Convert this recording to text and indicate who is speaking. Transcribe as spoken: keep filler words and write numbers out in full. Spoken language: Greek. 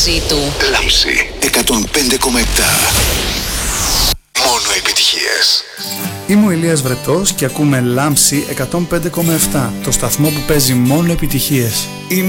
Speaker 1: μαζί του.
Speaker 2: Λάμψη εκατόν πέντε κόμμα επτά. Μόνο επιτυχίες.
Speaker 3: Είμαι ο Ηλίας Βρετός και ακούμε Λάμψη εκατόν πέντε κόμμα επτά, το σταθμό που παίζει μόνο επιτυχίες.